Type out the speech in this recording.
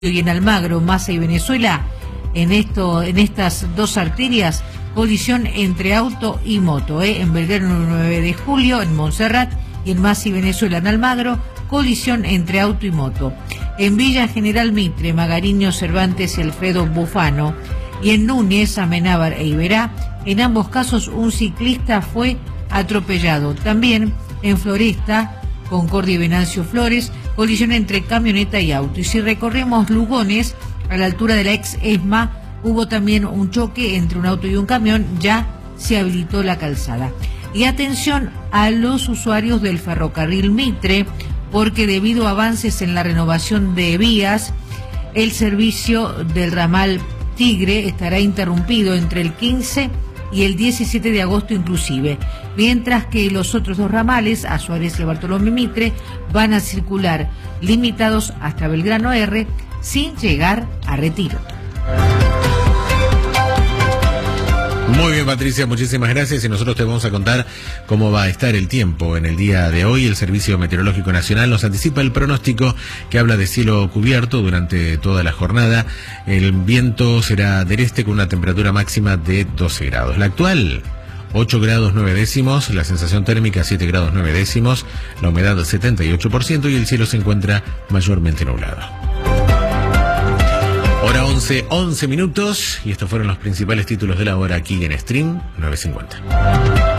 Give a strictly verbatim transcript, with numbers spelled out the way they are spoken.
y en Almagro, Massa y Venezuela, en esto, en estas dos arterias, colisión entre auto y moto, ¿eh? En Belgrano nueve de julio, en Montserrat, y en Massa y Venezuela, en Almagro, colisión entre auto y moto. En Villa General Mitre, Magariño, Cervantes y Alfredo Bufano, y en Núñez, Amenábar e Iberá, en ambos casos un ciclista fue atropellado. También en Floresta, Concordia y Venancio Flores, colisión entre camioneta y auto. Y si recorremos Lugones, a la altura de la ex ESMA, hubo también un choque entre un auto y un camión, ya se habilitó la calzada. Y atención a los usuarios del ferrocarril Mitre, porque debido a avances en la renovación de vías, el servicio del ramal Tigre estará interrumpido entre el quince y el diecisiete de agosto inclusive, mientras que los otros dos ramales, a Suárez y a Bartolomé Mitre, van a circular limitados hasta Belgrano R sin llegar a Retiro. Muy bien, Patricia, muchísimas gracias, y nosotros te vamos a contar cómo va a estar el tiempo en el día de hoy. El Servicio Meteorológico Nacional nos anticipa el pronóstico que habla de cielo cubierto durante toda la jornada. El viento será del este con una temperatura máxima de doce grados. La actual, ocho grados nueve décimos, la sensación térmica siete grados nueve décimos, la humedad setenta y ocho por ciento y el cielo se encuentra mayormente nublado. Hora once, once minutos, y estos fueron los principales títulos de la hora aquí en Stream novecientos cincuenta.